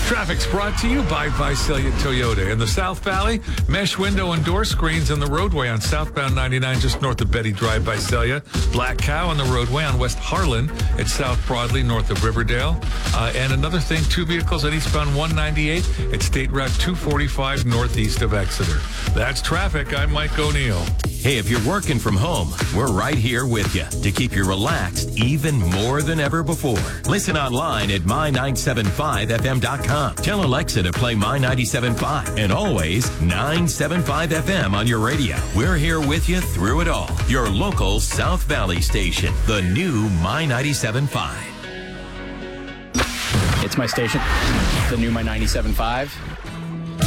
Traffic's brought to you by Visalia Toyota. In the South Valley, mesh window and door screens in the roadway on southbound 99 just north of Betty Drive, Visalia. Black Cow on the roadway on West Harlan at South Broadley north of Riverdale. And another thing, 2 vehicles at eastbound 198 at State Route 245 northeast of Exeter. That's traffic. I'm Mike O'Neill. Hey, if you're working from home, we're right here with you to keep you relaxed even more than ever before. Listen online at my975fm.com. Tell Alexa to play My 97.5 and always 975 FM on your radio. We're here with you through it all. Your local South Valley station, the new My 97.5. It's my station, the new My 97.5.